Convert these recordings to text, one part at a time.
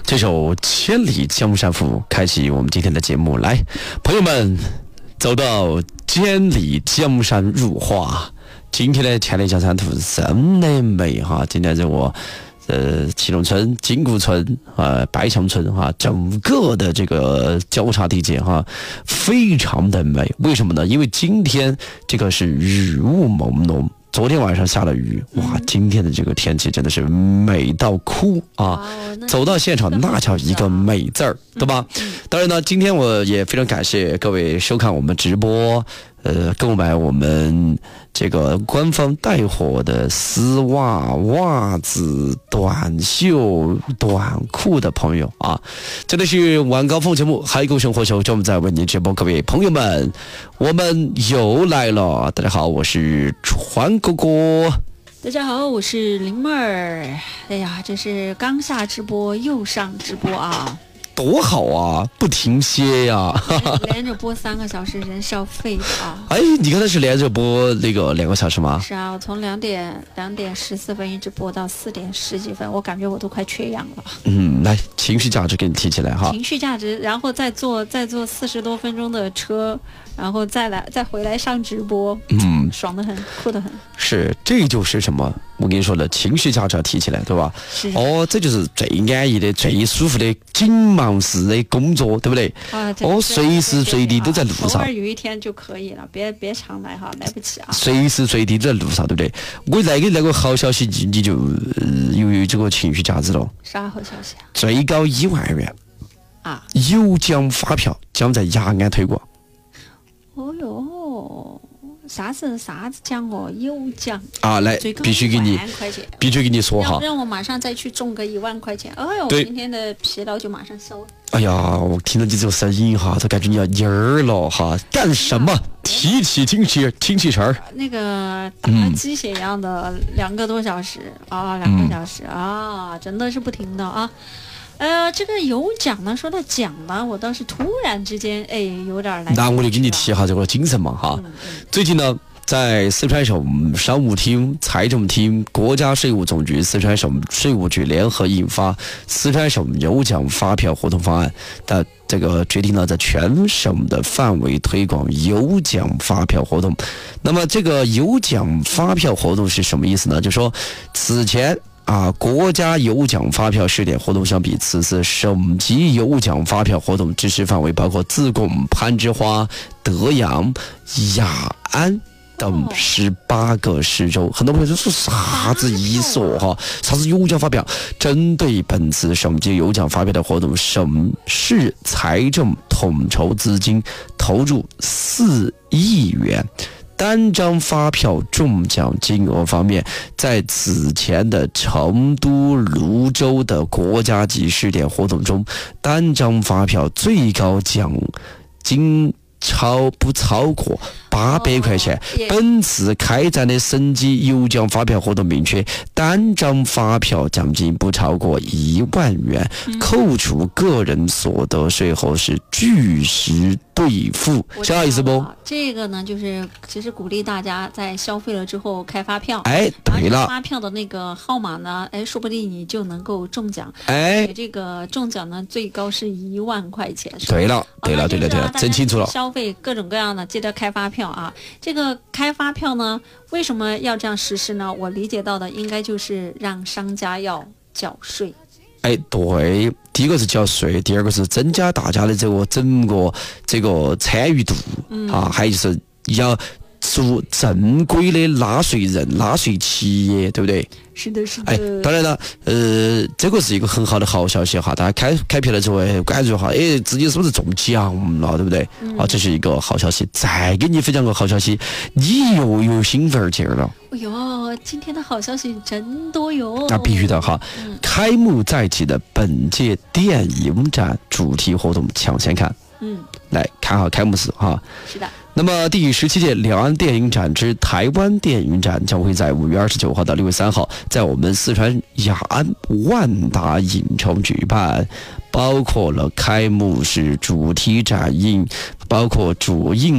这首《千里江山赋》开启我们今天的节目。来，朋友们，走到千里江山入画。今天的千里江山图真的美哈！今天在我祁隆村、金谷村白墙村哈，整个的这个交叉地界哈，非常的美。为什么呢？因为今天这个是日雾朦胧。昨天晚上下了雨，哇！今天的这个天气真的是美到哭啊！走到现场那叫一个美字儿，对吧？当然呢，今天我也非常感谢各位收看我们直播，购买我们这个官方带货的丝袜、袜子、短袖、短裤的朋友啊！这里是晚高峰节目《海狗生活秀》，专门在为您直播，各位朋友们，我们又来了！大家好，我是川哥哥。 大家好，我是林妹儿。哎呀，这是刚下直播又上直播啊！ 多好啊，不停歇呀！ 连着播3个小时，人是要废的啊！ 哎，你刚才是连着播那个2个小时吗？ 是啊，我从2点14分一直播到4点10几分，我感觉我都快缺氧了。 来，情绪价值给你提起来哈。 情绪价值，然后再坐40多分钟的车，然后再回来上直播，爽得很，酷得很。是， 这就是什么？我跟你说的，情绪价值要提起来，对吧？这就是最安逸的、最舒服的紧忙式的工作，对不对？随时随地都在路上。 偶尔有一天就可以了，别常来哈，来不及啊。 随时随地都在路上，对不对？我来给那个好消息，你就有这个情绪价值了。 啥好消息啊？ 最高1万元啊！ 有奖发票将在雅安推广。 哦哟。啥子奖哦？有奖啊！来，必须给你说哈， 让我马上再去中个1万块钱。哎呦，今天的疲劳就马上消了。 哎呀，我听到你这个声音哈，都感觉你要蔫儿了哈。干什么？提起精气神儿。 那个打鸡血一样的2个多小时啊，2个小时啊，真的是不停的啊。这个有奖呢，说到奖呢，我倒是突然之间有点来。 那我就给你提一下这个精神嘛哈。最近呢，在四川省商务厅、财政厅、国家税务总局、四川省税务局联合印发《四川省有奖发票活动方案》的这个决定呢，在全省的范围推广有奖发票活动。那么这个有奖发票活动是什么意思呢？就是说此前国家有奖发票试点活动相比，此次省级有奖发票活动支持范围包括自贡、攀枝花、德阳、雅安等18个市州。很多朋友说啥子意思哈？啥子有奖发票？针对本次省级有奖发票的活动，省市财政统筹资金投入4亿元。单张发票中奖金额方面，在此前的成都、泸州的国家级试点活动中，单张发票最高奖金不超过800块钱。本次开展的省级有奖发票活动明确，单张发票奖金不超过1万元，扣除个人所得税后是据实兑付，啥意思不？ 这个呢，就是其实鼓励大家在消费了之后开发票。 对了， 发票的那个号码呢，说不定你就能够中奖。这个中奖呢，最高是1万块钱。对了，真清楚了。消费各种各样的，记得开发票啊。这个开发票呢，为什么要这样实施呢？我理解到的应该就是让商家要缴税。 对，第一个是缴税，第二个是增加大家的这个整个这个参与度还有就是要做正规的纳税人、纳税企业，对不对？ 是的，是的。 当然了，这个是一个很好的好消息哈，大家开票了之后，感觉哈，自己是不是中奖了，对不对？这是一个好消息。再给你分享个好消息，你又有兴奋劲儿了。 哎呦，今天的好消息真多哟！ 那必须的哈。开幕在即的本届电影展主题活动抢先看。来看好开幕式哈。 是的。 那么第17届两岸电影展之台湾电影展将会在5月29号到6月3号在我们四川雅安万达影城举办，包括了开幕式、主题展映，包括主映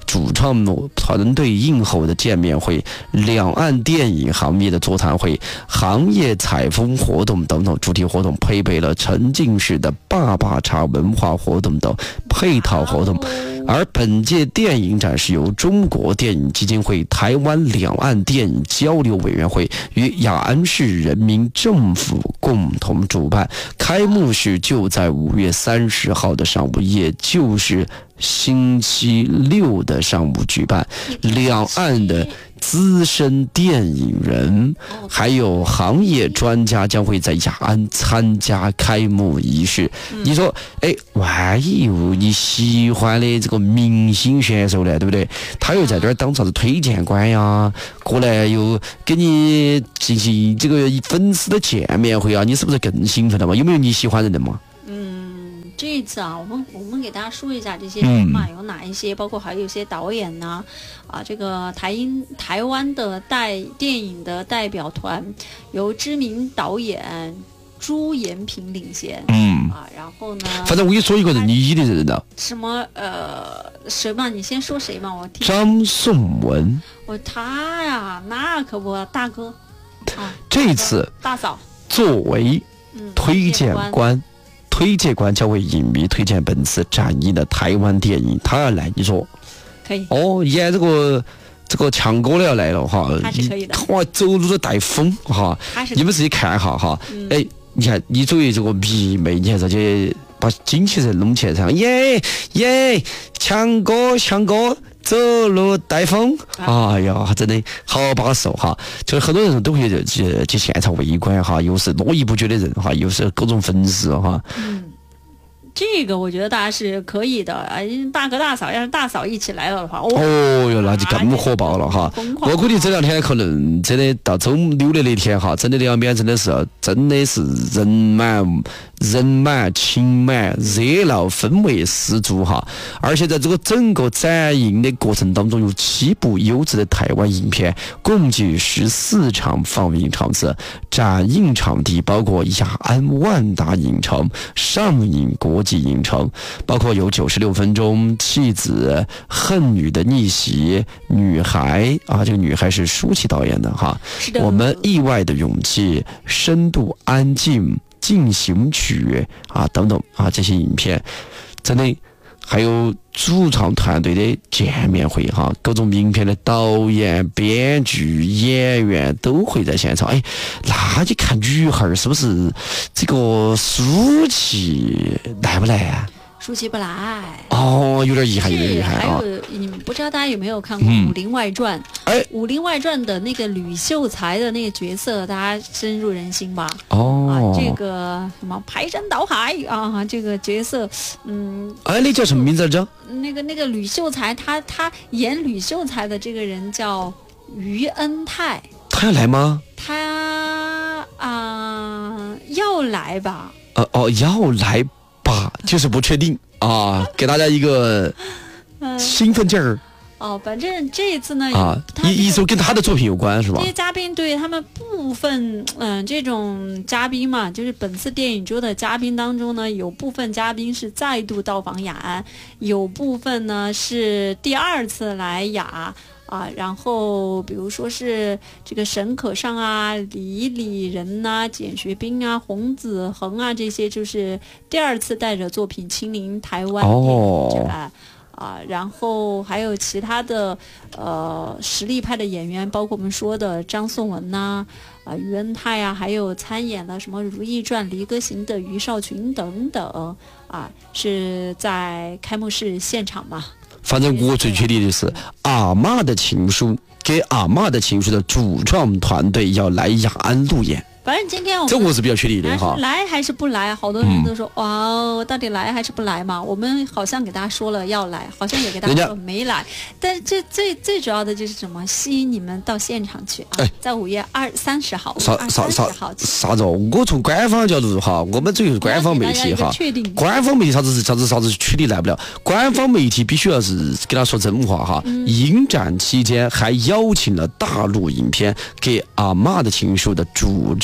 主创团队映后的见面会、两岸电影行业的座谈会、行业采风活动等等主题活动，配备了沉浸式的爸爸茶文化活动等配套活动。而本届电影展是由中国电影基金会、台湾两岸电影交流委员会与雅安市人民政府共同主办，开幕式就在5月30号的上午，也就是星期六的上午举办。两岸的资深电影人还有行业专家将会在雅安参加开幕仪式。你说万一有你喜欢的这个明星选手呢，对不对？他又在这儿当啥子推荐官呀，过来又给你进行这个粉丝的见面会啊，你是不是更兴奋了嘛？有没有你喜欢的人嘛？ 这一次啊，我们给大家说一下这些人嘛，有哪一些，包括还有一些导演呢，这个台湾的电影的代表团由知名导演朱延平领衔，然后呢， 反正我给你说一个人你的人的什么谁嘛？你先说谁嘛？我听张颂文， 他呀，那可不大哥这一次大嫂作为推荐官。推荐官将为影迷推荐本次展映的台湾电影，他要来，你说可以演这个强哥要来了哈， 他是可以的， 哇，走路都带风哈，你们自己看哈哈，你看你作为这个迷妹，你看这些把经纪人弄起来唱，耶，强哥。走路带风，哎呀，真的好巴适哈！就是很多人都会去现场围观哈，又是络绎不绝的人哈，又是各种粉丝哈。 这个我觉得大家是可以的，大哥大嫂要是大嫂一起来了的话， 那就更火爆了哈！我估计这两天可能真的到周六的那天哈，真的两边真的是人满情满，热闹氛围十足哈！而且在这个整个展映的过程当中，有7部优质的台湾影片，共计14场放映场次，展映场地包括雅安万达影城、上影国际影城，包括有96分钟、妻子、恨女的逆袭、女孩这个女孩是舒淇导演的哈，我们意外的勇气、深度安静、进行曲等等这些影片，真的还有主创团队的见面会哈，各种名片的导演、编剧、演员都会在现场。那你看女孩是不是这个舒淇来不来啊？ 舒淇不来有点遗憾还有你们不知道大家有没有看过《武林外传》武林外传的那个吕秀才的那个角色大家深入人心吧？这个什么排山倒海这个角色那叫什么名字叫那个吕秀才，他演吕秀才的这个人叫于恩泰， 他要来吗？ 他要来吧？ 要来吧，就是不确定给大家一个兴奋劲儿。 反正这一次呢一首跟他的作品有关是吧？ 这些嘉宾对他们部分这种嘉宾嘛，就是本次电影周的嘉宾当中呢，有部分嘉宾是再度到访雅安，有部分呢是第2次来雅然后比如说是这个沈可尚李仁简学斌洪子恒这些就是第2次带着作品亲临台湾电影展然后还有其他的实力派的演员，包括我们说的张颂文于恩泰还有参演了什么《如懿传》《离歌行》的于少群等等是在开幕式现场嘛。 反正我最确定的是阿嬷的情书给阿嬷的情书的主创团队要来雅安路演。 反正今天我们这我是比较确定的哈， 来还是不来？好多人都说到底来还是不来嘛？我们好像给大家说了要来，好像也给大家说没来。但是这最主要的就是什么？吸引你们到现场去在5月30号。 啥子？我从官方角度哈，我们这个官方媒体哈，官方媒体啥子确定来不了？官方媒体必须要是给他说真话哈。影展期间还邀请了大陆影片给阿嬷的情书的主创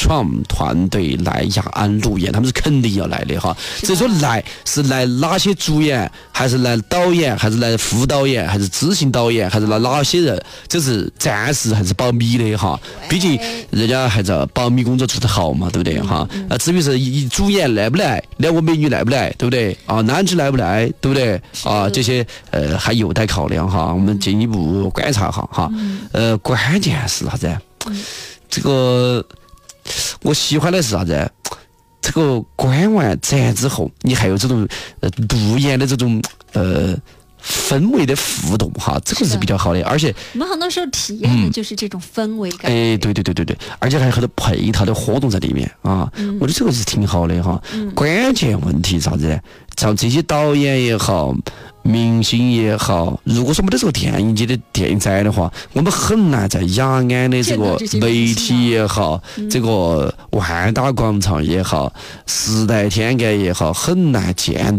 创团队来雅安路演，他们是肯定要来的哈。所以说来是来哪些主演，还是来导演，还是来副导演，还是执行导演，还是来哪些人，这是暂时还是保密的哈。毕竟人家还在保密工作做得好嘛，对不对哈？至于是主演来不来，两个美女来不来，对不对啊？男主来不来，对不对啊？这些还有待考量哈，我们进一步观察哈。关键是啥子？这个我喜欢的是啥子？这个观完展之后，你还有这种路演的这种氛围的互动哈，这个是比较好的，而且我们很多时候体验的就是这种氛围感。 对，而且还有很多配套的活动在里面啊，我觉得这个是挺好的哈。关键问题啥子？像这些导演也好，明星也好，如果说没得这个电影节的电影展的话，我们很难在雅安的这个媒体也好，这个万达广场也好，时代天街也好，很难见